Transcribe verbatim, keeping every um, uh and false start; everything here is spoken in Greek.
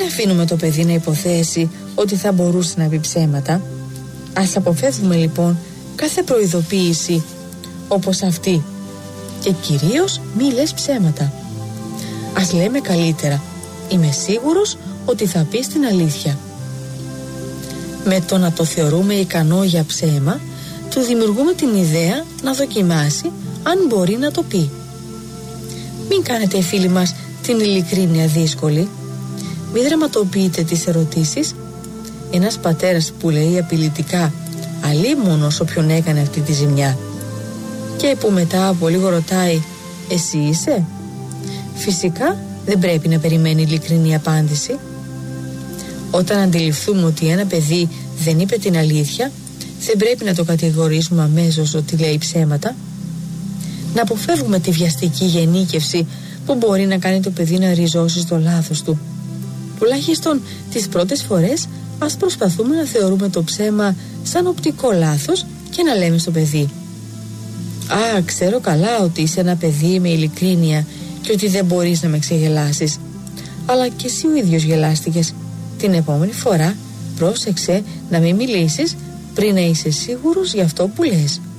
αφήνουμε το παιδί να υποθέσει ότι θα μπορούσε να πει ψέματα. Ας αποφεύγουμε λοιπόν κάθε προειδοποίηση όπως αυτή. Και κυρίως μη λες ψέματα. Ας λέμε καλύτερα, είμαι σίγουρος ότι θα πεις την αλήθεια. Με το να το θεωρούμε ικανό για ψέμα, του δημιουργούμε την ιδέα να δοκιμάσει αν μπορεί να το πει. Μην κάνετε, φίλοι μας, την ειλικρίνεια δύσκολη. Μην δραματοποιείτε τις ερωτήσεις. Ένας πατέρας που λέει απειλητικά «αλίμονος όποιον έκανε αυτή τη ζημιά» και που μετά από λίγο ρωτάει «εσύ είσαι?» Φυσικά δεν πρέπει να περιμένει ειλικρινή απάντηση. Όταν αντιληφθούμε ότι ένα παιδί δεν είπε την αλήθεια, δεν πρέπει να το κατηγορήσουμε αμέσως ότι λέει ψέματα. Να αποφεύγουμε τη βιαστική γενίκευση που μπορεί να κάνει το παιδί να ριζώσει στο λάθος του. Τουλάχιστον τις πρώτες φορές ας προσπαθούμε να θεωρούμε το ψέμα σαν οπτικό λάθος και να λέμε στο παιδί «Α, ξέρω καλά ότι είσαι ένα παιδί με ειλικρίνεια και ότι δεν μπορείς να με ξεγελάσεις. Αλλά και εσύ ο ίδιος γελάστηκες. Την επόμενη φορά πρόσεξε να μην μιλήσεις πριν να είσαι σίγουρος για αυτό που λες».